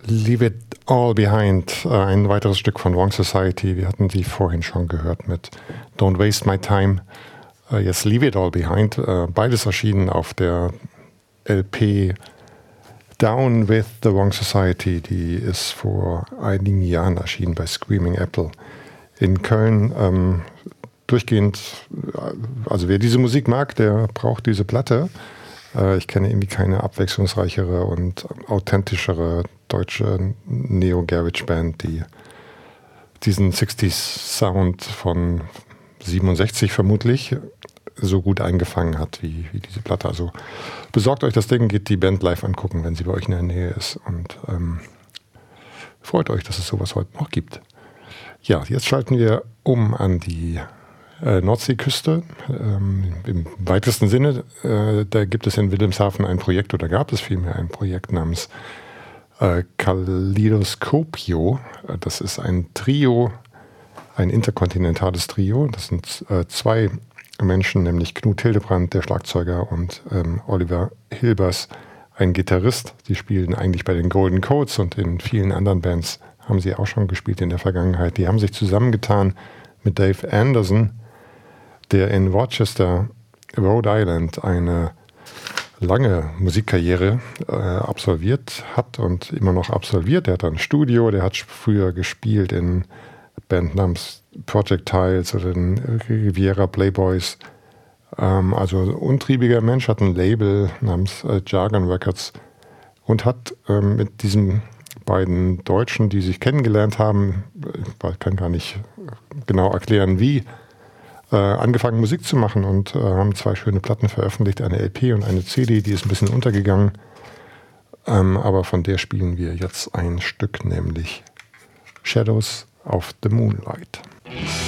Leave It All Behind, ein weiteres Stück von Wrong Society. Wir hatten die vorhin schon gehört mit Don't Waste My Time. Jetzt Leave It All Behind. Beides erschienen auf der LP Down with the Wrong Society. Die ist vor einigen Jahren erschienen bei Screaming Apple in Köln. Durchgehend, also wer diese Musik mag, der braucht diese Platte. Ich kenne irgendwie keine abwechslungsreichere und authentischere deutsche Neo-Garage-Band, die diesen 60s-Sound von 67 vermutlich so gut eingefangen hat wie diese Platte. Also besorgt euch das Ding, geht die Band live angucken, wenn sie bei euch in der Nähe ist und freut euch, dass es sowas heute noch gibt. Ja, jetzt schalten wir um an die Nordseeküste. Im weitesten Sinne, da gibt es in Wilhelmshaven ein Projekt, oder gab es vielmehr ein Projekt namens Kaleidoskopio. Das ist ein Trio, ein interkontinentales Trio. Das sind zwei Menschen, nämlich Knut Hildebrand, der Schlagzeuger, und Oliver Hilbers, ein Gitarrist. Die spielen eigentlich bei den Golden Coats und in vielen anderen Bands haben sie auch schon gespielt in der Vergangenheit. Die haben sich zusammengetan mit Dave Anderson, der in Rochester, Rhode Island, eine lange Musikkarriere absolviert hat und immer noch absolviert. Der hat ein Studio, der hat früher gespielt in Band namens Projectiles oder den Riviera Playboys. Also ein untriebiger Mensch, hat ein Label namens Jargon Records und hat mit diesen beiden Deutschen, die sich kennengelernt haben, ich kann gar nicht genau erklären, wie, angefangen Musik zu machen und haben zwei schöne Platten veröffentlicht, eine LP und eine CD, die ist ein bisschen untergegangen, aber von der spielen wir jetzt ein Stück, nämlich Shadows of the Moonlight.